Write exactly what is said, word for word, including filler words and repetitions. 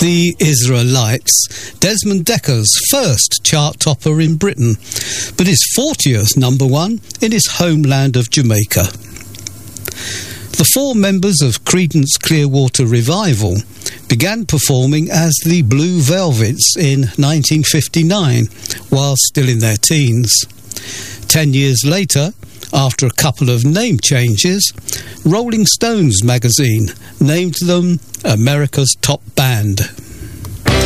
The Israelites, Desmond Decker's first chart topper in Britain, but his fortieth number one in his homeland of Jamaica. The four members of Creedence Clearwater Revival began performing as the Blue Velvets in nineteen fifty-nine, while still in their teens. Ten years later, after a couple of name changes, Rolling Stones magazine named them America's Top Band.